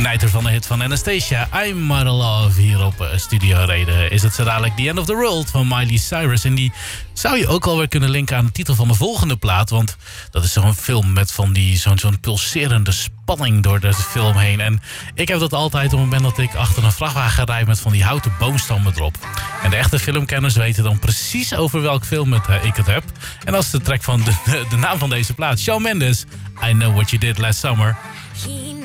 knijter van de hit van Anastasia, I'm Mother Love. Hier op Studio Reden is het zo dadelijk The End of the World van Miley Cyrus. En die zou je ook alweer kunnen linken aan de titel van de volgende plaat. Want dat is zo'n film met van die zo'n pulserende spanning door de film heen. En ik heb dat altijd op het moment dat ik achter een vrachtwagen rijd met van die houten boomstammen erop. En de echte filmkenners weten dan precies over welk film ik het heb. En dat is de track van de naam van deze plaat. Shawn Mendes, I Know What You Did Last Summer.